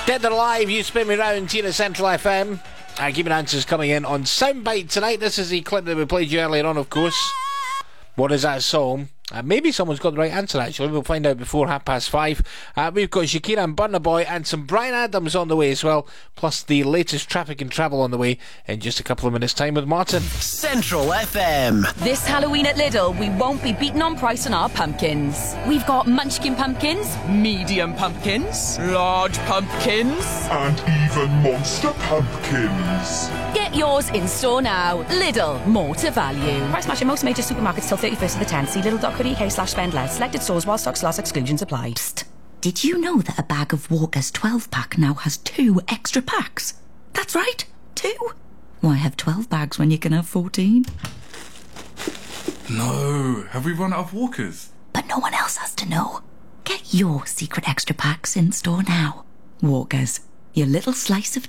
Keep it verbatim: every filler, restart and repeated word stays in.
Dead or Alive, You Spin Me Round here at Central F M. Uh, keeping answers coming in on Soundbite tonight. This is the clip that we played you earlier on, of course. What is that song? Uh, maybe someone's got the right answer, actually. We'll find out before half past five. Uh, we've got Shakira and Burna Boy and some Bryan Adams on the way as well, plus the latest traffic and travel on the way in just a couple of minutes' time with Martin. Central F M. This Halloween at Lidl, we won't be beaten on price on our pumpkins. We've got munchkin pumpkins, medium pumpkins, large pumpkins, and even monster pumpkins. Get yours in store now. Lidl, more to value. Price match in most major supermarkets till thirty-first of the tenth. See lidl dot co dot uk slash spend less. Selected stores while stocks last, exclusions apply. Psst. Did you know that a bag of Walker's twelve pack now has two extra packs? That's right, two. Why have twelve bags when you can have fourteen? No, have we run out of Walkers? But no one else has to know. Get your secret extra packs in store now. Walker's, your little slice of